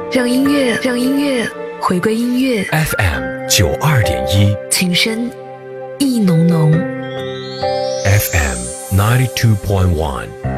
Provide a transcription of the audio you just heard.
让音乐回归音乐。 FM 92.1， 情深意浓浓。 FM 92.1